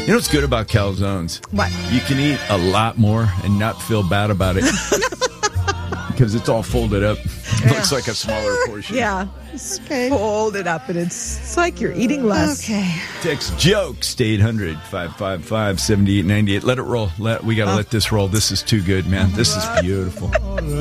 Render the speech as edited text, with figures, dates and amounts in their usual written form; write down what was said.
You know what's good about calzones? What? You can eat a lot more and not feel bad about it. Because it's all folded up. It looks like a smaller portion. Yeah. Okay. Fold it up, and it's like you're eating less. Okay. Text jokes to 800-555-7898. Let it roll. We got to let this roll. This is too good, man. This is beautiful.